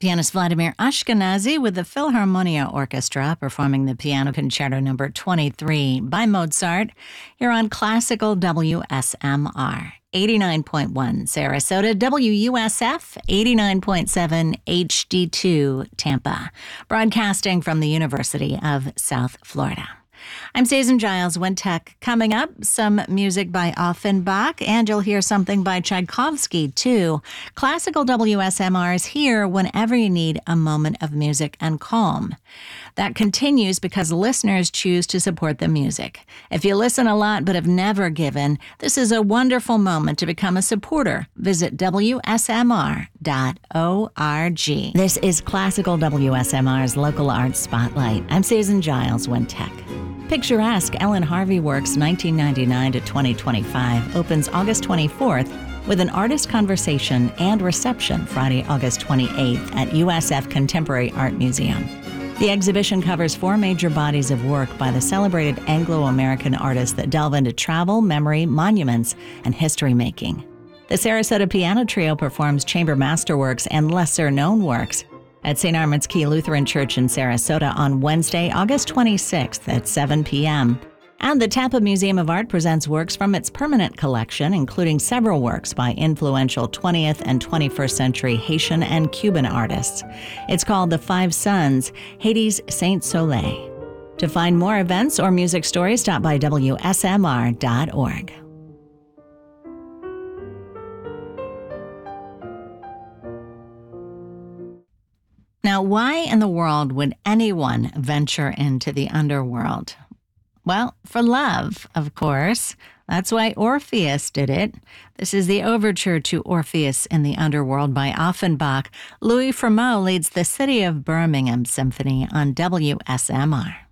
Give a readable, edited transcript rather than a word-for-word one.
Pianist Vladimir Ashkenazy with the Philharmonia Orchestra performing the Piano Concerto No. 23 by Mozart here on Classical WSMR. 89.1 Sarasota, WUSF, 89.7 HD2 Tampa, broadcasting from the University of South Florida. I'm Susan Giles Wintech. Coming up, some music by Offenbach, and you'll hear something by Tchaikovsky, too. Classical WSMR is here whenever you need a moment of music and calm. That continues because listeners choose to support the music. If you listen a lot but have never given, this is a wonderful moment to become a supporter. Visit WSMR.org. This is Classical WSMR's Local Arts Spotlight. I'm Susan Giles Wintech. Picturesque Ellen Harvey Works 1999 to 2025 opens August 24th with an artist conversation and reception Friday, August 28th at USF Contemporary Art Museum. The exhibition covers 4 major bodies of work by the celebrated Anglo-American artists that delve into travel, memory, monuments, and history-making. The Sarasota Piano Trio performs chamber masterworks and lesser-known works at St. Armand's Key Lutheran Church in Sarasota on Wednesday, August 26th at 7 p.m. And the Tampa Museum of Art presents works from its permanent collection, including several works by influential 20th and 21st century Haitian and Cuban artists. It's called The Five Sons, Haiti's Saint Soleil. To find more events or music stories, stop by WSMR.org. Now, why in the world would anyone venture into the underworld? Well, for love, of course. That's why Orpheus did it. This is the overture to Orpheus in the Underworld by Offenbach. Louis Fremeau leads the City of Birmingham Symphony on WSMR.